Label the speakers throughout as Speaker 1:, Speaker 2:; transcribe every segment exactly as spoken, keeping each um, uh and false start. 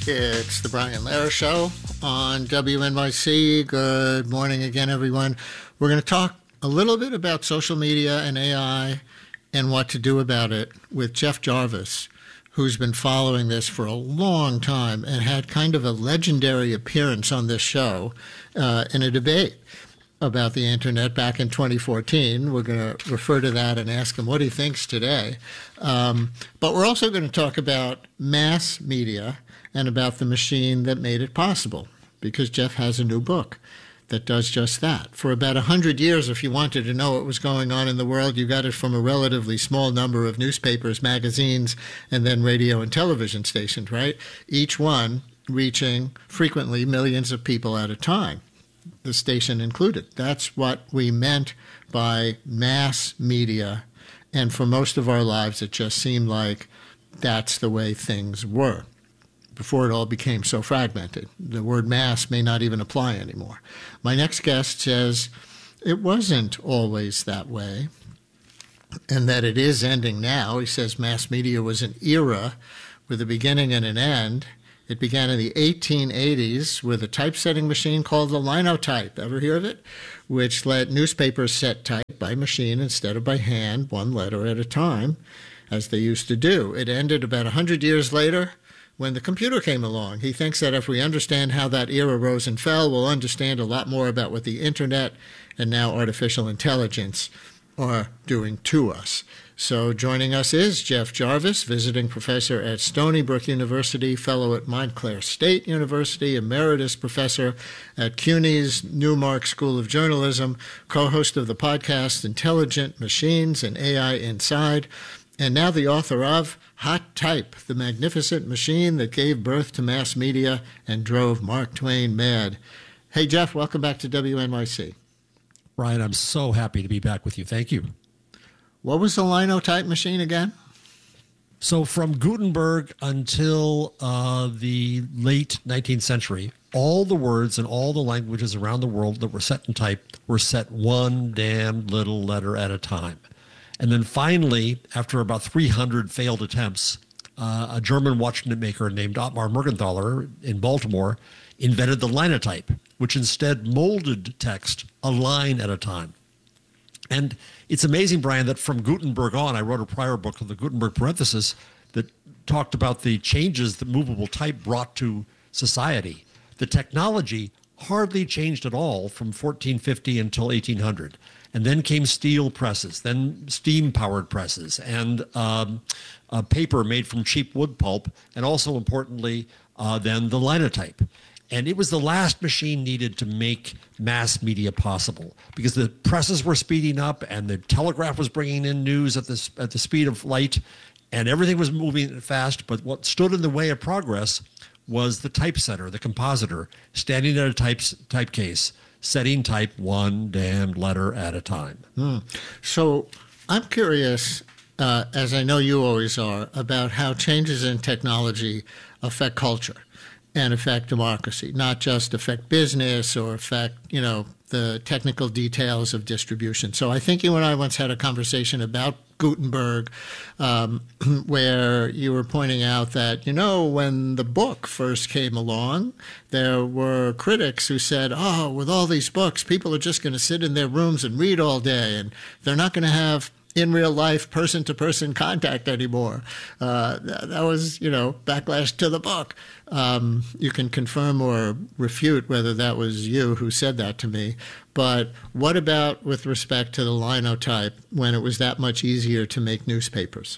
Speaker 1: It's the Brian Lehrer Show on W N Y C. Good morning again, everyone. We're going to talk a little bit about social media and A I and what to do about it with Jeff Jarvis, who's been following this for a long time and had kind of a legendary appearance on this show uh, in a debate about the internet back in twenty fourteen. We're going to refer to that and ask him what he thinks today. Um, but we're also going to talk about mass media and about the machine that made it possible, because Jeff has a new book that does just that. For about one hundred years, if you wanted to know what was going on in the world, you got it from a relatively small number of newspapers, magazines, and then radio and television stations, right? Each one reaching frequently millions of people at a time, the station included. That's what we meant by mass media. And for most of our lives, it just seemed like that's the way things were before it all became so fragmented. The word mass may not even apply anymore. My next guest says it wasn't always that way, and that it is ending now. He says mass media was an era with a beginning and an end. It began in the eighteen eighties with a typesetting machine called the linotype. Ever hear of it? Which let newspapers set type by machine instead of by hand, one letter at a time, as they used to do. It ended about one hundred years later when the computer came along. He thinks that if we understand how that era rose and fell, we'll understand a lot more about what the internet and now artificial intelligence are doing to us. So joining us is Jeff Jarvis, visiting professor at Stony Brook University, fellow at Montclair State University, emeritus professor at CUNY's Newmark School of Journalism, co-host of the podcast Intelligent Machines and A I Inside, and now the author of Hot Type, the magnificent machine that gave birth to mass media and drove Mark Twain mad. Hey, Jeff, welcome back to W N Y C.
Speaker 2: Brian, I'm so happy to be back with you. Thank you.
Speaker 1: What was the linotype machine again?
Speaker 2: So from Gutenberg until uh, the late nineteenth century, all the words and all the languages around the world that were set in type were set one damn little letter at a time. And then finally, after about three hundred failed attempts, uh, a German watchnet maker named Ottmar Mergenthaler in Baltimore invented the linotype, which instead molded text a line at a time. And it's amazing, Brian, that from Gutenberg on, I wrote a prior book called The Gutenberg Parenthesis that talked about the changes that movable type brought to society. The technology hardly changed at all from fourteen fifty until eighteen hundred. And then came steel presses, then steam-powered presses, and um, uh, paper made from cheap wood pulp, and also, importantly, uh, then the linotype. And it was the last machine needed to make mass media possible, because the presses were speeding up, and the telegraph was bringing in news at the, at the speed of light, and everything was moving fast. But what stood in the way of progress was the typesetter, the compositor, standing at a type, type case, setting type one damned letter at a time.
Speaker 1: Mm. So I'm curious, uh, as I know you always are, about how changes in technology affect culture and affect democracy, not just affect business or affect, you know, the technical details of distribution. So I think you and I once had a conversation about Gutenberg, um, where you were pointing out that, you know, when the book first came along, there were critics who said, oh, with all these books, people are just going to sit in their rooms and read all day, and they're not going to have in real life person-to-person contact anymore. Uh, that, that was, you know, backlash to the book. Um, you can confirm or refute whether that was you who said that to me. But what about with respect to the linotype, when it was that much easier to make newspapers?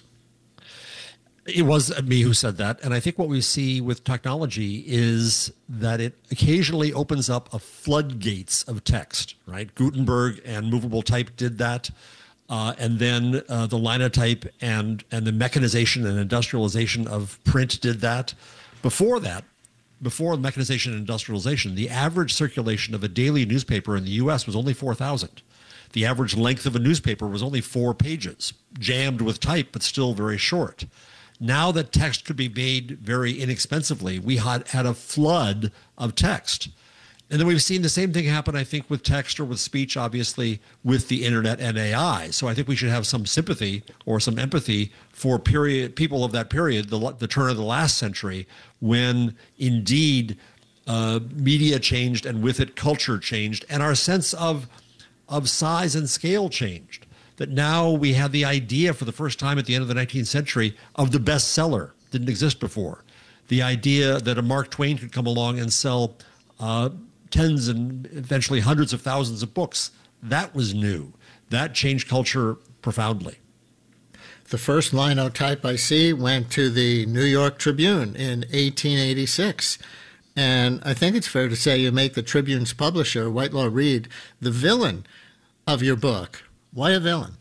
Speaker 2: It was me who said that. And I think what we see with technology is that it occasionally opens up a floodgates of text, right? Gutenberg and movable type did that. Uh, and then uh, the linotype and, and the mechanization and industrialization of print did that. Before that, before mechanization and industrialization, the average circulation of a daily newspaper in the U S was only four thousand. The average length of a newspaper was only four pages, jammed with type, but still very short. Now that text could be made very inexpensively, we had, had a flood of text. And then we've seen the same thing happen, I think, with text or with speech, obviously, with the internet and A I. So I think we should have some sympathy or some empathy for period people of that period, the, the turn of the last century, when indeed uh, media changed and with it culture changed and our sense of, of size and scale changed. That now we have the idea for the first time at the end of the nineteenth century of the bestseller. Didn't exist before. The idea that a Mark Twain could come along and sell uh, tens and eventually hundreds of thousands of books, that was new. That changed culture profoundly.
Speaker 1: The first linotype I see went to the New York Tribune in eighteen eighty-six. And I think it's fair to say you make the Tribune's publisher, Whitelaw Reid, the villain of your book. Why a villain?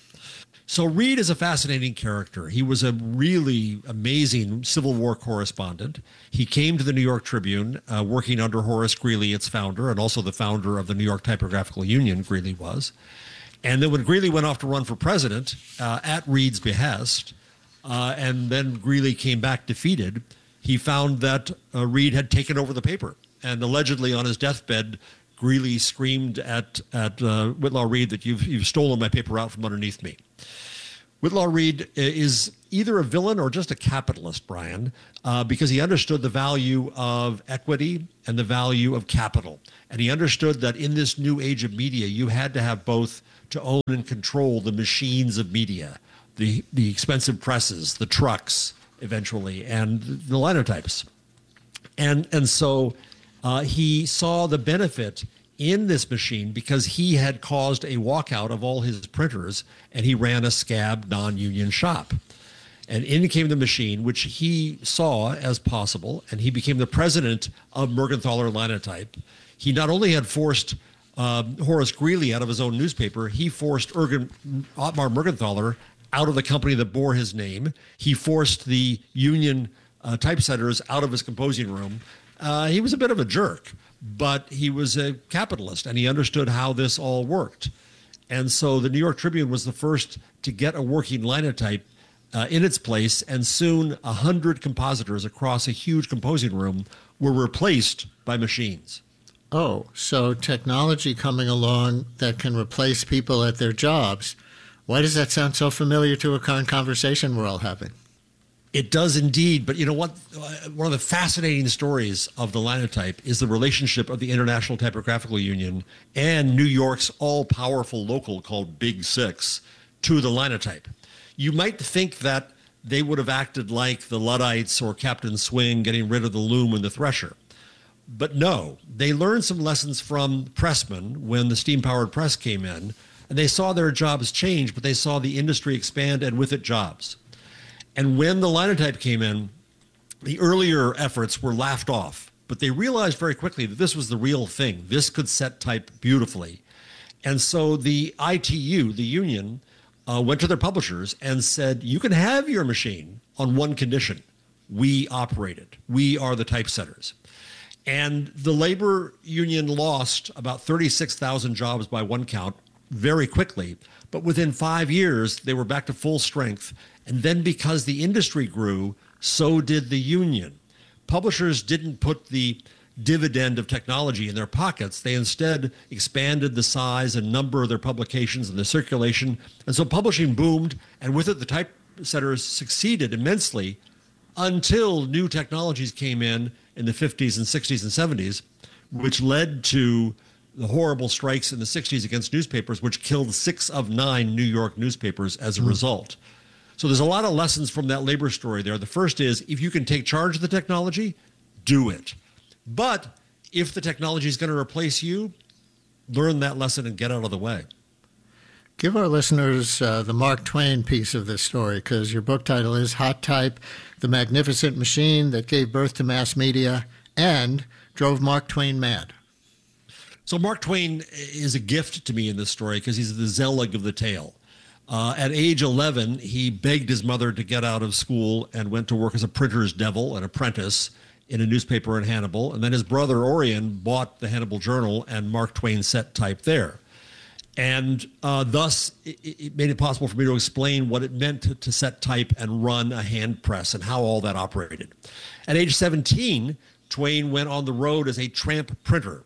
Speaker 2: So Reid is a fascinating character. He was a really amazing Civil War correspondent. He came to the New York Tribune uh, working under Horace Greeley, its founder, and also the founder of the New York Typographical Union, Greeley was. And then when Greeley went off to run for president uh, at Reid's behest, uh, and then Greeley came back defeated, he found that uh, Reid had taken over the paper. And allegedly on his deathbed, Greeley screamed at at uh, Whitelaw Reid that you've you've stolen my paper out from underneath me. Whitelaw Reid is either a villain or just a capitalist, Brian, uh, because he understood the value of equity and the value of capital. And he understood that in this new age of media, you had to have both to own and control the machines of media, the, the expensive presses, the trucks, eventually, and the linotypes. And, and so uh, he saw the benefit in this machine because he had caused a walkout of all his printers, and he ran a scab non-union shop. And in came the machine, which he saw as possible, and he became the president of Mergenthaler Linotype. He not only had forced um, Horace Greeley out of his own newspaper, he forced Ergen, Ottmar Mergenthaler out of the company that bore his name. He forced the union uh, typesetters out of his composing room. Uh, he was a bit of a jerk, but he was a capitalist, and he understood how this all worked. And so the New York Tribune was the first to get a working linotype uh, in its place, and soon a hundred compositors across a huge composing room were replaced by machines.
Speaker 1: Oh, so technology coming along that can replace people at their jobs. Why does that sound so familiar to a current conversation we're all having?
Speaker 2: It does indeed. But you know what? One of the fascinating stories of the linotype is the relationship of the International Typographical Union and New York's all-powerful local called Big Six to the linotype. You might think that they would have acted like the Luddites or Captain Swing getting rid of the loom and the thresher. But no, they learned some lessons from pressmen when the steam-powered press came in, and they saw their jobs change, but they saw the industry expand and with it jobs. And when the linotype came in, the earlier efforts were laughed off, but they realized very quickly that this was the real thing. This could set type beautifully. And so the I T U, the union, uh, went to their publishers and said, you can have your machine on one condition. We operate it. We are the typesetters. And the labor union lost about thirty-six thousand jobs by one count very quickly. But within five years, they were back to full strength. And then because the industry grew, so did the union. Publishers didn't put the dividend of technology in their pockets. They instead expanded the size and number of their publications and the circulation. And so publishing boomed, and with it, the typesetters succeeded immensely until new technologies came in in the fifties and sixties and seventies, which led to the horrible strikes in the sixties against newspapers, which killed six of nine New York newspapers as a mm. result. So there's a lot of lessons from that labor story there. The first is, if you can take charge of the technology, do it. But if the technology is going to replace you, learn that lesson and get out of the way.
Speaker 1: Give our listeners uh, the Mark Twain piece of this story, because your book title is Hot Type, the magnificent machine that gave birth to mass media and drove Mark Twain mad.
Speaker 2: So Mark Twain is a gift to me in this story because he's the Zelig of the tale. Uh, at age eleven, he begged his mother to get out of school and went to work as a printer's devil, an apprentice, in a newspaper in Hannibal. And then his brother Orion bought the Hannibal Journal, and Mark Twain set type there. And uh, thus, it, it made it possible for me to explain what it meant to, to set type and run a hand press and how all that operated. At age seventeen, Twain went on the road as a tramp printer.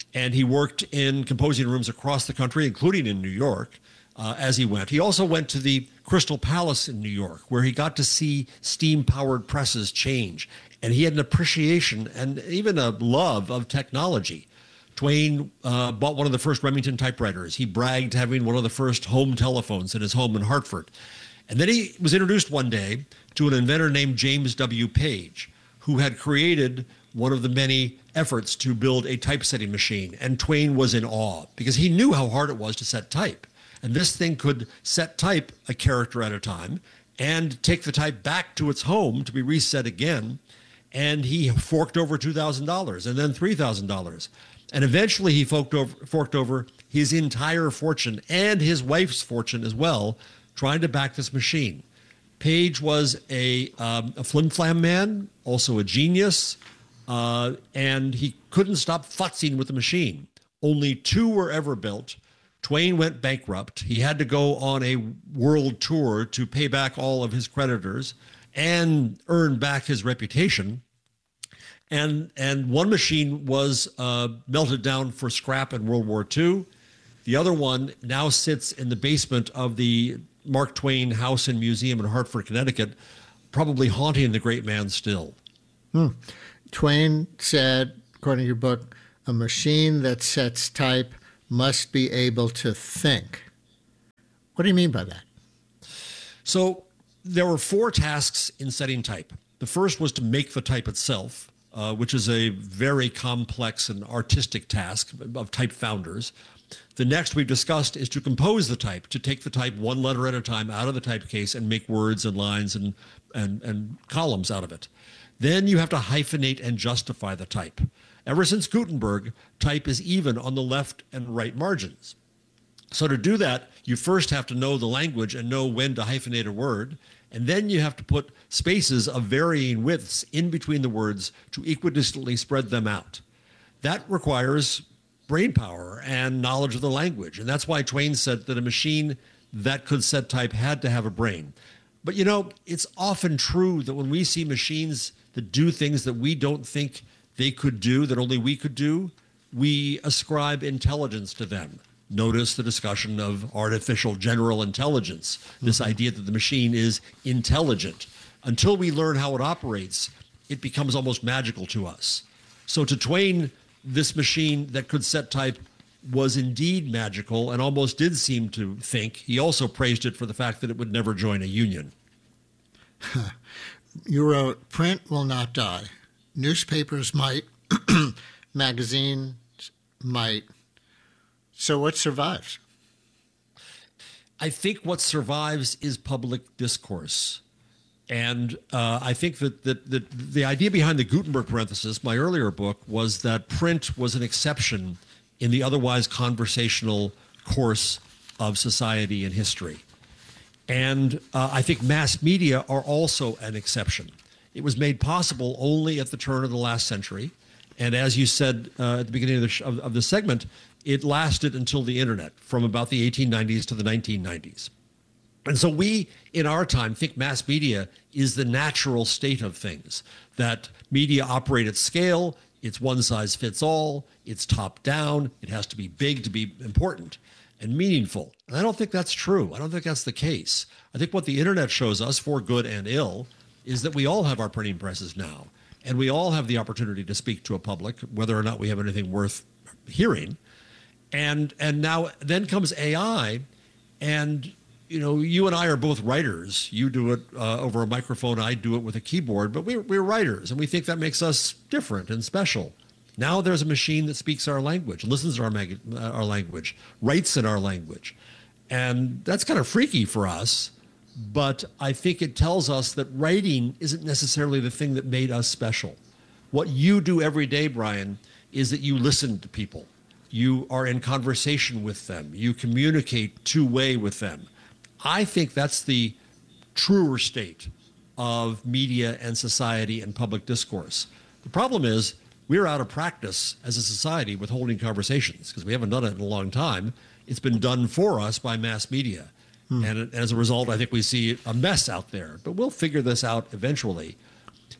Speaker 2: And he worked in composing rooms across the country, including in New York, uh, as he went. He also went to the Crystal Palace in New York, where he got to see steam-powered presses change. And he had an appreciation and even a love of technology. Twain uh, bought one of the first Remington typewriters. He bragged having one of the first home telephones in his home in Hartford. And then he was introduced one day to an inventor named James W. Page, who had created one of the many efforts to build a typesetting machine. And Twain was in awe because he knew how hard it was to set type. And this thing could set type a character at a time and take the type back to its home to be reset again. And he forked over two thousand dollars and then three thousand dollars. And eventually he forked over, forked over his entire fortune and his wife's fortune as well, trying to back this machine. Page was a, um, a flim-flam man, also a genius, uh, and he couldn't stop futzing with the machine. Only two were ever built. Twain went bankrupt. He had to go on a world tour to pay back all of his creditors and earn back his reputation. And and one machine was uh, melted down for scrap in World War Two. The other one now sits in the basement of the Mark Twain House and Museum in Hartford, Connecticut, probably haunting the great man still.
Speaker 1: Hmm. Twain said, according to your book, a machine that sets type must be able to think. What do you mean by that?
Speaker 2: So there were four tasks in setting type. The first was to make the type itself, uh, which is a very complex and artistic task of type founders. The next we've discussed is to compose the type, to take the type one letter at a time out of the type case and make words and lines and, and, and columns out of it. Then you have to hyphenate and justify the type. Ever since Gutenberg, type is even on the left and right margins. So to do that, you first have to know the language and know when to hyphenate a word, and then you have to put spaces of varying widths in between the words to equidistantly spread them out. That requires brain power and knowledge of the language, and that's why Twain said that a machine that could set type had to have a brain. But you know, it's often true that when we see machines that do things that we don't think they could do, that only we could do, we ascribe intelligence to them. Notice the discussion of artificial general intelligence, this mm-hmm. idea that the machine is intelligent. Until we learn how it operates, it becomes almost magical to us. So to Twain, this machine that could set type was indeed magical and almost did seem to think. He also praised it for the fact that it would never join a union.
Speaker 1: You wrote, print will not die. Newspapers might, magazines might. So what survives?
Speaker 2: I think what survives is public discourse. And uh, I think that, that, that the idea behind the Gutenberg parenthesis, my earlier book, was that print was an exception in the otherwise conversational course of society and history. And uh, I think mass media are also an exception. It was made possible only at the turn of the last century. And as you said uh, at the beginning of the, sh- of, of the segment, it lasted until the internet, from about the eighteen nineties to the nineteen nineties. And so we, in our time, think mass media is the natural state of things, that media operate at scale, it's one size fits all, it's top down, it has to be big to be important and meaningful. And I don't think that's true. I don't think that's the case. I think what the internet shows us, for good and ill, is that we all have our printing presses now, and we all have the opportunity to speak to a public, whether or not we have anything worth hearing. And and now then comes A I, and you know, you and I are both writers. You do it uh, over a microphone, I do it with a keyboard, but we're, we're writers, and we think that makes us different and special. Now there's a machine that speaks our language, listens to our, mag- our language, writes in our language. And that's kind of freaky for us, but I think it tells us that writing isn't necessarily the thing that made us special. What you do every day, Brian, is that you listen to people. You are in conversation with them. You communicate two-way with them. I think that's the truer state of media and society and public discourse. The problem is we're out of practice as a society with holding conversations because we haven't done it in a long time. It's been done for us by mass media. Hmm. And as a result, I think we see a mess out there. But we'll figure this out eventually.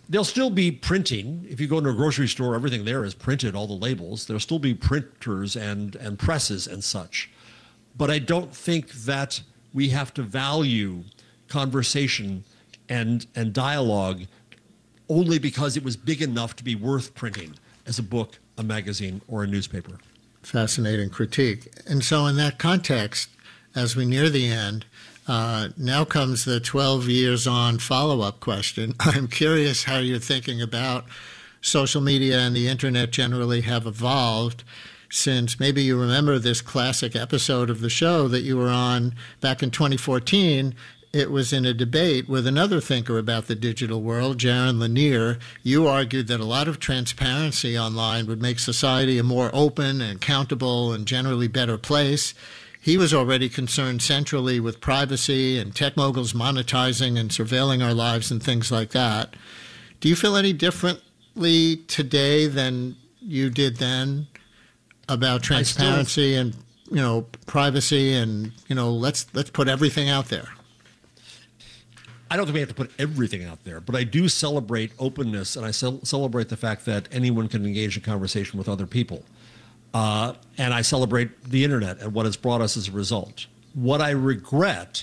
Speaker 2: There'll still be printing. If you go into a grocery store, everything there is printed, all the labels. There'll still be printers and, and presses and such. But I don't think that we have to value conversation and, and dialogue only because it was big enough to be worth printing as a book, a magazine, or a newspaper.
Speaker 1: Fascinating critique. And so in that context, as we near the end, Uh, now comes the twelve years on follow-up question. I'm curious how you're thinking about social media and the internet generally have evolved since maybe you remember this classic episode of the show that you were on back in twenty fourteen. It was in a debate with another thinker about the digital world, Jaron Lanier. You argued that a lot of transparency online would make society a more open and accountable and generally better place. He was already concerned centrally with privacy and tech moguls monetizing and surveilling our lives and things like that. Do you feel any differently today than you did then about transparency still, and, you know, privacy and, you know, let's let's put everything out there?
Speaker 2: I don't think we have to put everything out there, but I do celebrate openness, and I ce- celebrate the fact that anyone can engage in conversation with other people. Uh, and I celebrate the internet and what it's brought us as a result. What I regret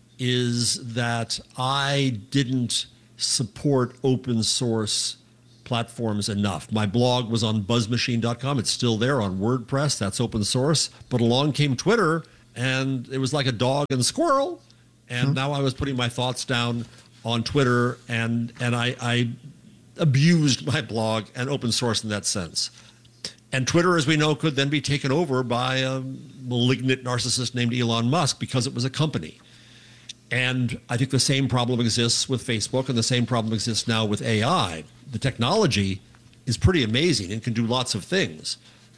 Speaker 2: is that I didn't support open source platforms enough. My blog was on buzz machine dot com. It's still there on WordPress. That's open source. But along came Twitter, and it was like a dog and a squirrel. And mm-hmm. now I was putting my thoughts down on Twitter, and, and I, I abused my blog and open source in that sense. And Twitter, as we know, could then be taken over by a malignant narcissist named Elon Musk because it was a company. And I think the same problem exists with Facebook, and the same problem exists now with A I. The technology is pretty amazing and can do lots of things.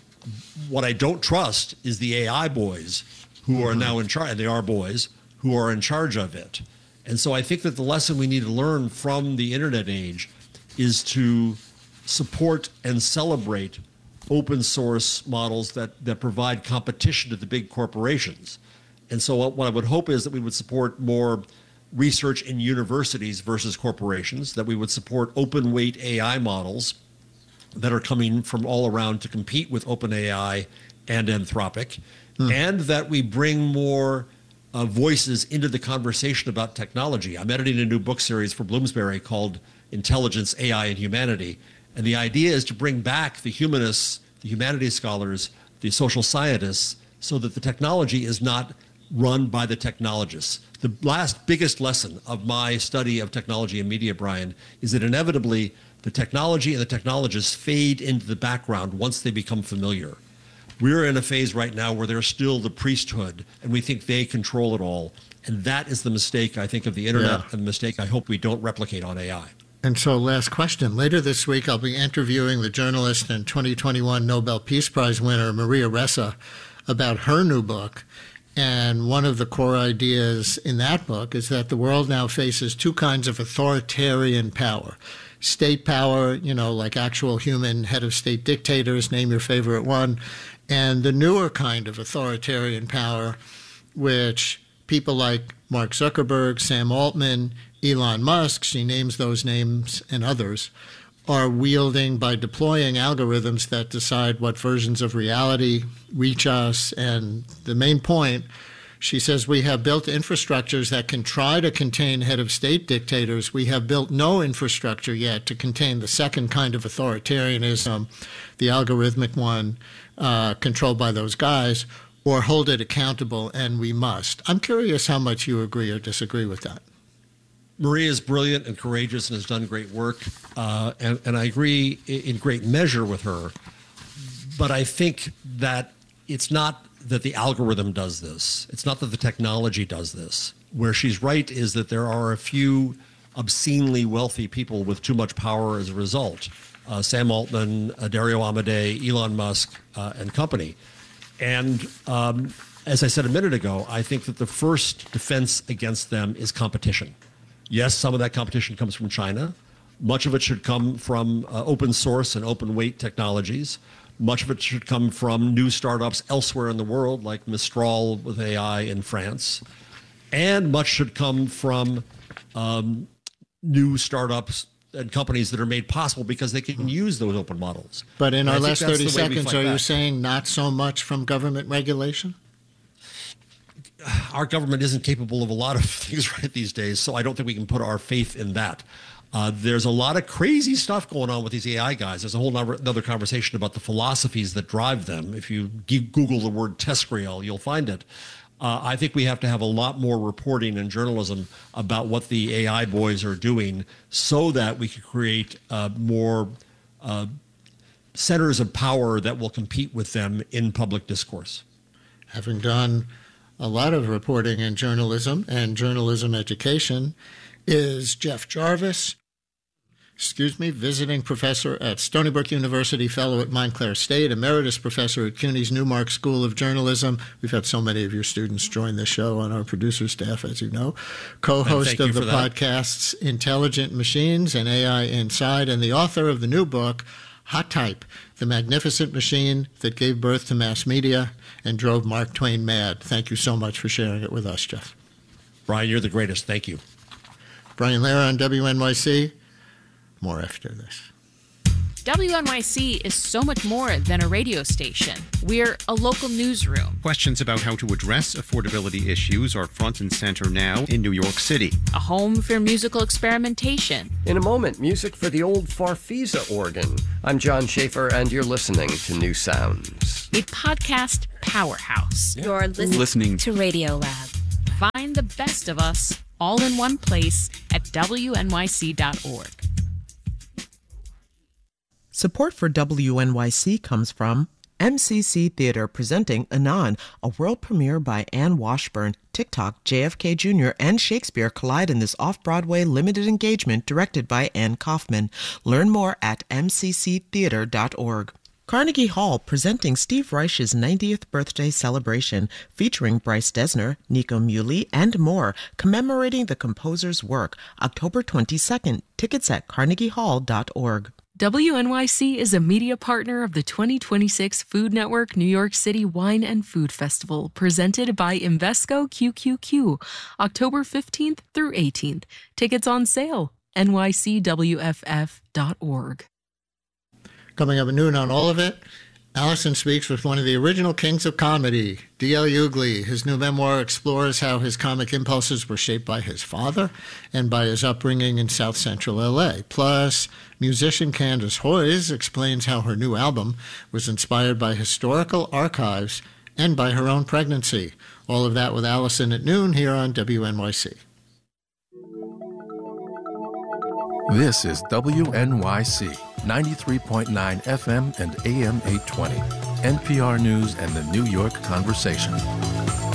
Speaker 2: What I don't trust is the A I boys who are now in charge, and they are boys, who are in charge of it. And so I think that the lesson we need to learn from the internet age is to support and celebrate open source models that, that provide competition to the big corporations. And so what, what I would hope is that we would support more research in universities versus corporations, that we would support open weight A I models that are coming from all around to compete with OpenAI and Anthropic, hmm. and that we bring more uh, voices into the conversation about technology. I'm editing a new book series for Bloomsbury called Intelligence, A I, and Humanity. And the idea is to bring back the humanists, the humanities scholars, the social scientists, so that the technology is not run by the technologists. The last biggest lesson of my study of technology and media, Brian, is that inevitably the technology and the technologists fade into the background once they become familiar. We're in a phase right now where they're still the priesthood, and we think they control it all. And that is the mistake, I think, of the internet, yeah. and the mistake I hope we don't replicate on A I.
Speaker 1: And so last question. Later this week, I'll be interviewing the journalist and twenty twenty-one Nobel Peace Prize winner, Maria Ressa, about her new book. And one of the core ideas in that book is that the world now faces two kinds of authoritarian power. State power, you know, like actual human head of state dictators, name your favorite one, and the newer kind of authoritarian power, which people like Mark Zuckerberg, Sam Altman, Elon Musk, she names those names and others, are wielding by deploying algorithms that decide what versions of reality reach us. And the main point, she says, we have built infrastructures that can try to contain head of state dictators. We have built no infrastructure yet to contain the second kind of authoritarianism, the algorithmic one uh, controlled by those guys, or hold it accountable, and we must. I'm curious how much you agree or disagree with that.
Speaker 2: Maria is brilliant and courageous and has done great work, uh, and, and I agree in great measure with her. But I think that it's not that the algorithm does this. It's not that the technology does this. Where she's right is that there are a few obscenely wealthy people with too much power as a result. Uh, Sam Altman, uh, Dario Amodei, Elon Musk, uh, and company. And um, as I said a minute ago, I think that the first defense against them is competition. Yes, some of that competition comes from China. Much of it should come from uh, open source and open weight technologies. Much of it should come from new startups elsewhere in the world, like Mistral with A I in France. And much should come from um, new startups and companies that are made possible because they can use those open models.
Speaker 1: But in
Speaker 2: And
Speaker 1: our
Speaker 2: I think
Speaker 1: last
Speaker 2: that's
Speaker 1: thirty
Speaker 2: the way we
Speaker 1: seconds,
Speaker 2: fight
Speaker 1: are you
Speaker 2: back.
Speaker 1: saying not so much from government regulation?
Speaker 2: Our government isn't capable of a lot of things right these days, so I don't think we can put our faith in that. Uh, there's a lot of crazy stuff going on with these A I guys. There's a whole nother, another conversation about the philosophies that drive them. If you g- Google the word TESCREAL, you'll find it. Uh, I think we have to have a lot more reporting and journalism about what the A I boys are doing so that we can create uh, more uh, centers of power that will compete with them in public discourse.
Speaker 1: Having done a lot of reporting in journalism and journalism education, is Jeff Jarvis, excuse me, visiting professor at Stony Brook University, fellow at Montclair State, emeritus professor at CUNY's Newmark School of Journalism. We've had so many of your students join the show on our producer staff, as you know. Co-host of the podcasts Intelligent Machines and A I Inside, and the author of the new book, Hot Type, the magnificent machine that gave birth to mass media and drove Mark Twain mad. Thank you so much for sharing it with us, Jeff.
Speaker 2: Brian, you're the greatest. Thank you.
Speaker 1: Brian Lehrer on W N Y C. More after this.
Speaker 3: W N Y C is so much more than a radio station. We're a local newsroom.
Speaker 4: Questions about how to address affordability issues are front and center now in New York City.
Speaker 3: A home for musical experimentation.
Speaker 5: In a moment, music for the old Farfisa organ. I'm John Schaefer, and you're listening to New Sounds.
Speaker 3: A podcast powerhouse.
Speaker 6: You're listening,
Speaker 4: listening
Speaker 6: to Radio Lab.
Speaker 3: Find the best of us all in one place at W N Y C dot org.
Speaker 7: Support for W N Y C comes from M C C Theater presenting Anon, a world premiere by Anne Washburn. TikTok, J F K Junior and Shakespeare collide in this off-Broadway limited engagement directed by Anne Kaufman. Learn more at m c c theater dot org. Carnegie Hall presenting Steve Reich's ninetieth birthday celebration featuring Bryce Dessner, Nico Muhly, and more, commemorating the composer's work. October twenty-second. Tickets at carnegie hall dot org.
Speaker 8: W N Y C is a media partner of the twenty twenty-six Food Network New York City Wine and Food Festival, presented by Invesco Q Q Q, October fifteenth through eighteenth. Tickets on sale, N Y C W F F dot org.
Speaker 1: Coming up at noon on All of It, Allison speaks with one of the original kings of comedy, D L Hughley. His new memoir explores how his comic impulses were shaped by his father and by his upbringing in South Central L A. Plus, musician Candace Hoyes explains how her new album was inspired by historical archives and by her own pregnancy. All of that with Allison at noon here on W N Y C.
Speaker 9: This is W N Y C, ninety-three point nine F M and A M eight twenty, N P R News and the New York Conversation.